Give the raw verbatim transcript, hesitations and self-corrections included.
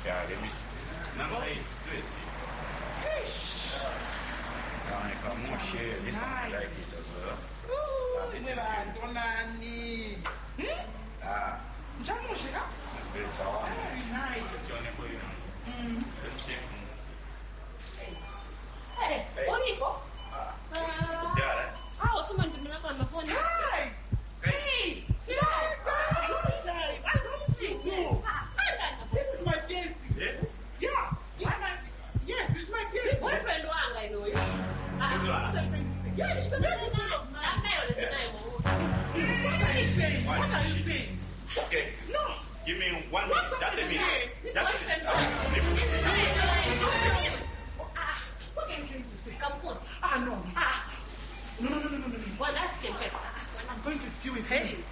Yeah, let me see. Number eight, do it, see. Now, if I'm more share, this one I like it as well. Now, this is good. Ah. Very nice. Let's check. Hey, Bonico. Yeah, Ah, someone to knock on my phone. Hi. Hey, sweetheart. I want to see you. This is my fiancé. Yeah? Yeah. This is my, yes, it's my fiancé. Boyfriend, I know you. This one. Yes, she's the boyfriend of mine. I'm not the time. What are you saying? What are you saying? Okay. No. Give me one minute. Just a minute. Just a minute. What are you trying to say? Come close. Ah, no. Ah. No, no, no, no, no, no. Well, that's him first. I'm going to deal with Hey. him.